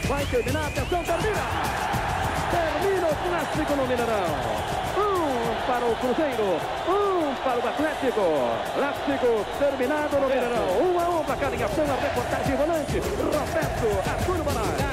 Vai terminar, atenção, termina! Termina o clássico no Mineirão. Para o Cruzeiro, para o Atlético. Clássico terminado no Mineirão. 1-1 para cada ação, a reportagem volante. Roberto Arturo Bonatti.